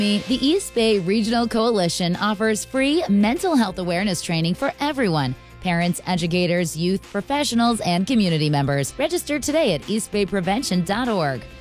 The East Bay Regional Coalition offers free mental health awareness training for everyone. Parents, educators, youth, professionals, and community members. Register today at eastbayprevention.org.